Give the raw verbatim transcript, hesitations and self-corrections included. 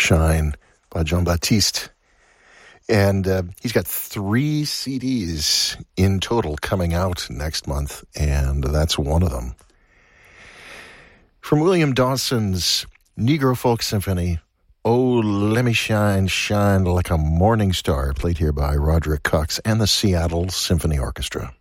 Shine by Jean-Baptiste. And uh, he's got three C Ds in total coming out next month, and that's one of them. From William Dawson's Negro Folk Symphony, Oh, Let Me Shine, Shine Like a Morning Star, played here by Roderick Cox and the Seattle Symphony Orchestra.